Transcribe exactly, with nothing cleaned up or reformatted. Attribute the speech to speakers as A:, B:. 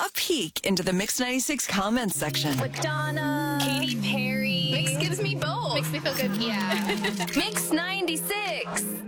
A: a peek into the Mix ninety-six comments section.
B: Madonna, Katy Perry.
C: Mix gives me both.
B: Makes me feel good.
C: Yeah.
B: Mix ninety-six.